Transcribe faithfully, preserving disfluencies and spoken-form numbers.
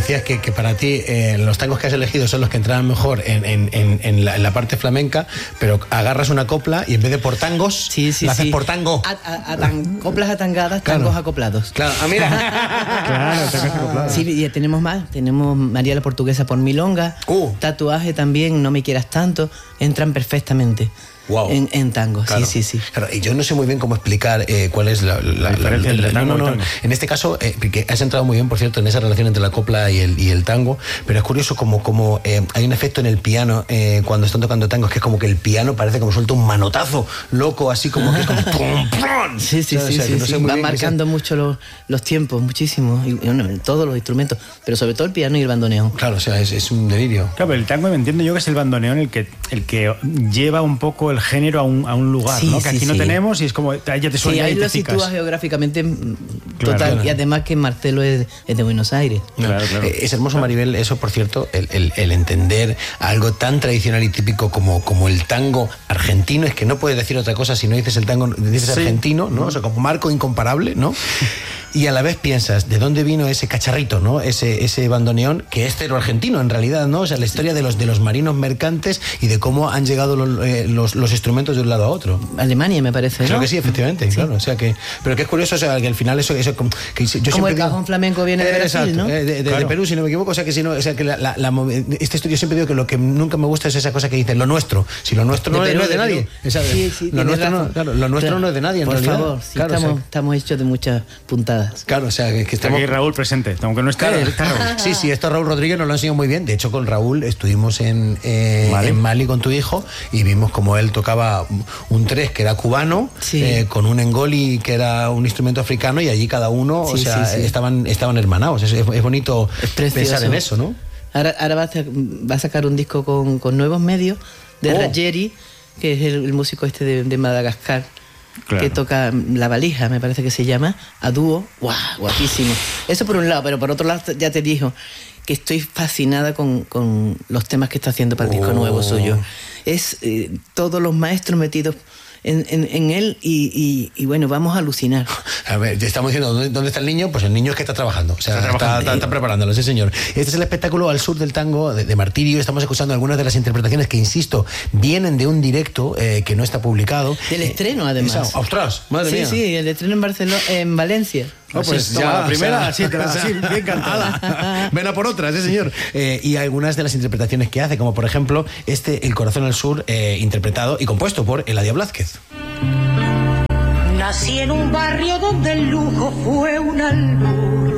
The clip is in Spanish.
decías que, que para ti eh, los tangos que has elegido son los que entraban mejor en, en, en, en, la, en la parte flamenca, pero agarras una copla y en vez de por tangos, sí, sí, la haces sí. por tango. A, a, a tan, coplas atangadas, claro. tangos acoplados. Claro, ah, mira. Claro, tangos acoplados. Sí, y tenemos más. Tenemos María la Portuguesa por milonga, uh. Tatuaje también, No me quieras tanto, entran perfectamente. Wow. En, en tango, claro. sí, sí, sí. Claro, y yo no sé muy bien cómo explicar eh, cuál es la, la, la diferencia la, la, entre la, tango no, no, y tango. En este caso, eh, porque has entrado muy bien, por cierto, en esa relación entre la copla y el, y el tango, pero es curioso como, como eh, hay un efecto en el piano eh, cuando están tocando tangos, que es como que el piano parece como suelta un manotazo loco, así como que es como ¡pum, pum! Sí, sí, ¿sabes? sí, O sea, sí, que no sí. sé muy Va bien marcando qué mucho los, los tiempos, muchísimo, y, bueno, en todos los instrumentos, pero sobre todo el piano y el bandoneón. Claro, o sea, es, es un delirio. Claro, pero el tango me entiendo yo que es el bandoneón el que, el que lleva un poco el género a un, a un lugar, Sí, ¿no? Que sí, aquí sí. no tenemos y es como, ya te suena Sí, y ahí te lo picas. sitúas geográficamente Claro, total, claro. y además que Marcelo es, es de Buenos Aires. Claro, claro. Eh, es hermoso, Maribel, eso, por cierto, el, el, el entender algo tan tradicional y típico como, como el tango argentino. Es que no puedes decir otra cosa si no dices el tango, dices Sí. argentino, ¿no? O sea, como marco incomparable, ¿no? Y a la vez piensas, ¿de dónde vino ese cacharrito, ¿no? Ese, ese bandoneón, que es cero argentino, en realidad, ¿no? O sea, la historia de los, de los marinos mercantes y de cómo han llegado los, eh, los, los instrumentos de un lado a otro. Alemania, me parece, ¿no? Creo que sí, efectivamente, Sí. claro. O sea que, pero que es curioso, o sea, que al final eso, eso que yo Como siempre el digo- cajón flamenco viene de Eh, Brasil, exacto, ¿no? eh, de, de- Claro. de Perú, si no me equivoco. O sea que si no, o sea que la, la, la, este estudio siempre digo que lo que nunca me gusta es esa cosa que dicen lo nuestro. Si lo nuestro De no, es- Perú, no es de, de nadie. Perú. Esa- Sí, sí, lo tienes nuestro, no, razón. claro, lo nuestro Claro. no es de nadie, en Por realidad. favor, sí, claro, estamos, o sea, estamos hechos de muchas puntadas. claro, o sea, que, que Está estamos... aquí Raúl presente, aunque no esté, Claro. está Raúl. Sí, sí, esto Raúl Rodríguez nos lo ha enseñado muy bien. De hecho, con Raúl estuvimos en, eh, Mali. en Mali con tu hijo y vimos como él tocaba un tres que era cubano, Sí. eh, con un engoli que era un instrumento africano, y allí cada uno, o Sí, sea, sí, sí. estaban, estaban hermanados. Es, es bonito Es precioso. pensar en eso, ¿no? Ahora, ahora va, a, hacer- va a sacar un disco con, con nuevos medios de Oh. Raggieri, que es el, el músico este de, de Madagascar, Claro. que toca La Valija, me parece que se llama, a dúo. ¡Guau! Guapísimo. Eso por un lado, pero por otro lado ya te dijo que estoy fascinada con, con los temas que está haciendo para el disco Oh. nuevo suyo. Es eh, todos los maestros metidos en, en, en él y, y, y bueno, vamos a alucinar. A ver, te estamos diciendo, ¿dónde, dónde está el niño? Pues el niño es que está trabajando, o sea, Está está, trabajando. está- está preparándolo, sí señor. Este es el espectáculo Al Sur del Tango de, de Martirio. Estamos escuchando algunas de las interpretaciones que, insisto, vienen de un directo eh, que no está publicado. Del Eh, estreno, además. esa- ¡Ostras! ¡Madre sí, mía! sí, el estreno en Barcelona, en Valencia. No, pues Toma, ya, la primera, o sea, sí, te la- o sea, sí, bien cantada. ala, ven a por otras, sí señor. Eh, y algunas de las interpretaciones que hace, como por ejemplo este El Corazón al Sur, eh, interpretado y compuesto por Eladio Blázquez. Nací en un barrio donde el lujo fue un albur.